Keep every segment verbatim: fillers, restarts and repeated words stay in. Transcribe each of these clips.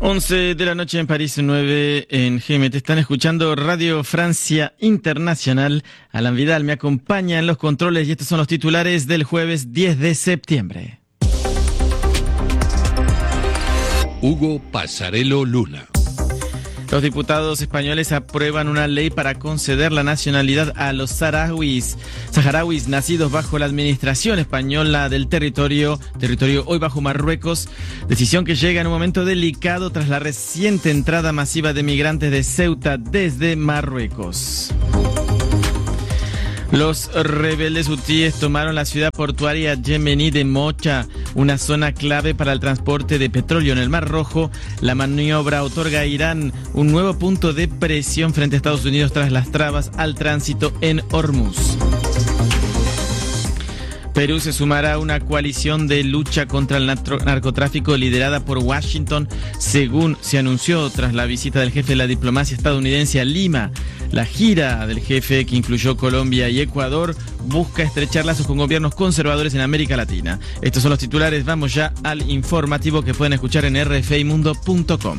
once de la noche en París, nueve en G M T. Están escuchando Radio Francia Internacional. Alan Vidal me acompaña en los controles y estos son los titulares del jueves diez de septiembre. Hugo Pasarello Luna. Los diputados españoles aprueban una ley para conceder la nacionalidad a los saharauis, saharauis nacidos bajo la administración española del territorio, territorio hoy bajo Marruecos, decisión que llega en un momento delicado tras la reciente entrada masiva de migrantes de Ceuta desde Marruecos. Los rebeldes hutíes tomaron la ciudad portuaria yemení de Mocha, una zona clave para el transporte de petróleo en el Mar Rojo. La maniobra otorga a Irán un nuevo punto de presión frente a Estados Unidos tras las trabas al tránsito en Hormuz. Perú se sumará a una coalición de lucha contra el narcotráfico liderada por Washington, según se anunció tras la visita del jefe de la diplomacia estadounidense a Lima. La gira del jefe, que incluyó Colombia y Ecuador, busca estrechar lazos con gobiernos conservadores en América Latina. Estos son los titulares. Vamos ya al informativo que pueden escuchar en r f i mundo punto com.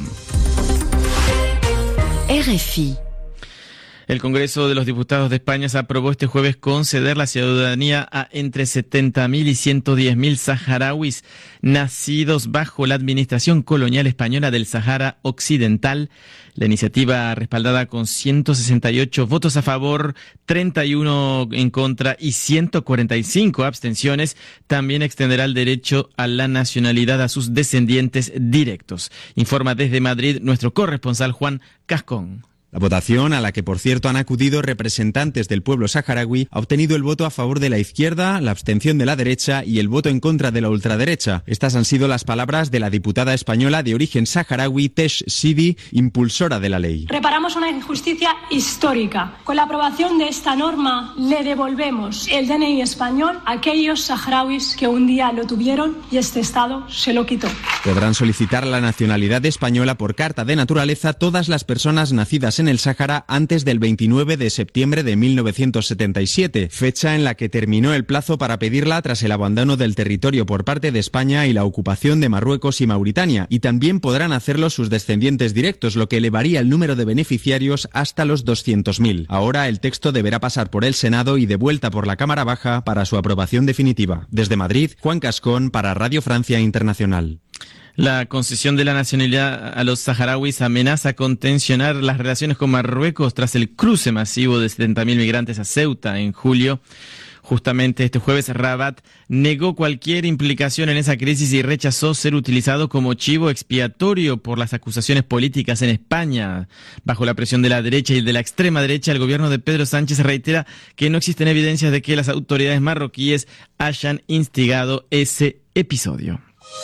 R F I. El Congreso de los Diputados de España se aprobó este jueves conceder la ciudadanía a entre setenta mil y ciento diez mil saharauis nacidos bajo la administración colonial española del Sahara Occidental. La iniciativa, respaldada con ciento sesenta y ocho votos a favor, treinta y uno en contra y ciento cuarenta y cinco abstenciones, también extenderá el derecho a la nacionalidad a sus descendientes directos. Informa desde Madrid nuestro corresponsal Juan Cascón. La votación, a la que por cierto han acudido representantes del pueblo saharaui, ha obtenido el voto a favor de la izquierda, la abstención de la derecha y el voto en contra de la ultraderecha. Estas han sido las palabras de la diputada española de origen saharaui, Tesh Sidi, impulsora de la ley. Reparamos una injusticia histórica. Con la aprobación de esta norma le devolvemos el D N I español a aquellos saharauis que un día lo tuvieron y este Estado se lo quitó. Podrán solicitar la nacionalidad española por carta de naturaleza todas las personas nacidas en en el Sáhara antes del veintinueve de septiembre de mil novecientos setenta y siete, fecha en la que terminó el plazo para pedirla tras el abandono del territorio por parte de España y la ocupación de Marruecos y Mauritania, y también podrán hacerlo sus descendientes directos, lo que elevaría el número de beneficiarios hasta los doscientos mil. Ahora el texto deberá pasar por el Senado y de vuelta por la Cámara Baja para su aprobación definitiva. Desde Madrid, Juan Cascón para Radio Francia Internacional. La concesión de la nacionalidad a los saharauis amenaza con tensionar las relaciones con Marruecos tras el cruce masivo de setenta mil migrantes a Ceuta en julio. Justamente este jueves, Rabat negó cualquier implicación en esa crisis y rechazó ser utilizado como chivo expiatorio por las acusaciones políticas en España. Bajo la presión de la derecha y de la extrema derecha, el gobierno de Pedro Sánchez reitera que no existen evidencias de que las autoridades marroquíes hayan instigado ese episodio.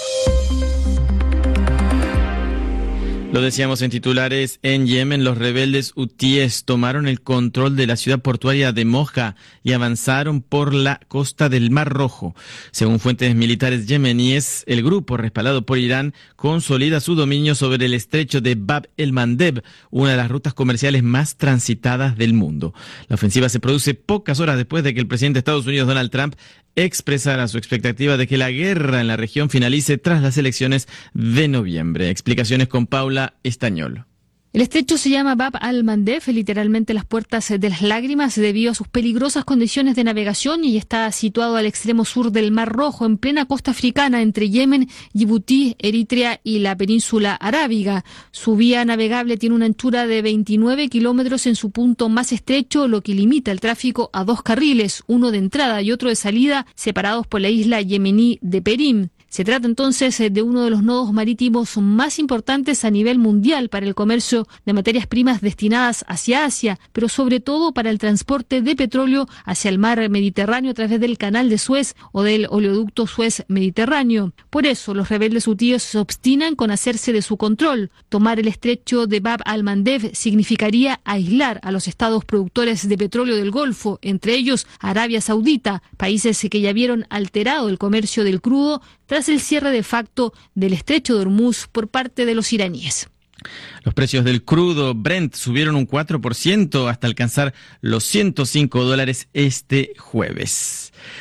Lo decíamos en titulares, en Yemen los rebeldes hutíes tomaron el control de la ciudad portuaria de Moja y avanzaron por la costa del Mar Rojo. Según fuentes militares yemeníes, el grupo, respaldado por Irán, consolida su dominio sobre el estrecho de Bab el-Mandeb, una de las rutas comerciales más transitadas del mundo. La ofensiva se produce pocas horas después de que el presidente de Estados Unidos, Donald Trump, expresara su expectativa de que la guerra en la región finalice tras las elecciones de noviembre. Explicaciones con Paula Estañol. El estrecho se llama Bab al-Mandeb, literalmente las puertas de las lágrimas, debido a sus peligrosas condiciones de navegación, y está situado al extremo sur del Mar Rojo, en plena costa africana, entre Yemen, Djibouti, Eritrea y la península arábiga. Su vía navegable tiene una anchura de veintinueve kilómetros en su punto más estrecho, lo que limita el tráfico a dos carriles, uno de entrada y otro de salida, separados por la isla yemení de Perim. Se trata entonces de uno de los nodos marítimos más importantes a nivel mundial para el comercio de materias primas destinadas hacia Asia, pero sobre todo para el transporte de petróleo hacia el mar Mediterráneo a través del canal de Suez o del oleoducto Suez-Mediterráneo. Por eso los rebeldes hutíes se obstinan con hacerse de su control. Tomar el estrecho de Bab al-Mandeb significaría aislar a los estados productores de petróleo del Golfo, entre ellos Arabia Saudita, países que ya vieron alterado el comercio del crudo tras el cierre de facto del estrecho de Hormuz por parte de los iraníes. Los precios del crudo Brent subieron un cuatro por ciento hasta alcanzar los ciento cinco dólares este jueves.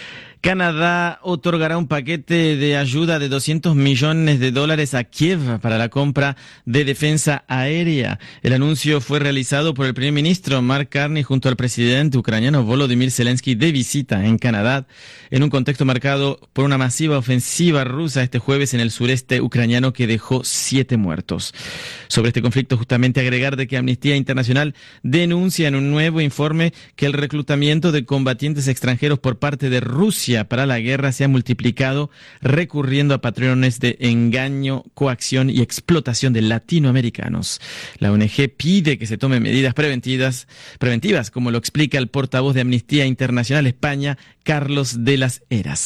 Canadá otorgará un paquete de ayuda de doscientos millones de dólares a Kiev para la compra de defensa aérea. El anuncio fue realizado por el primer ministro Mark Carney junto al presidente ucraniano Volodymyr Zelensky de visita en Canadá, en un contexto marcado por una masiva ofensiva rusa este jueves en el sureste ucraniano que dejó siete muertos. Sobre este conflicto, justamente agregar de que Amnistía Internacional denuncia en un nuevo informe que el reclutamiento de combatientes extranjeros por parte de Rusia para la guerra se ha multiplicado, recurriendo a patrones de engaño, coacción y explotación de latinoamericanos. La O N G pide que se tomen medidas preventivas, preventivas, como lo explica el portavoz de Amnistía Internacional España, Carlos de las Heras.